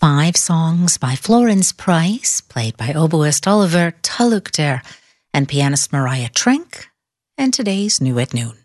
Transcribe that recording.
5 songs by Florence Price, played by oboist Oliver Tulukder and pianist Mariah Trink, and today's New at Noon.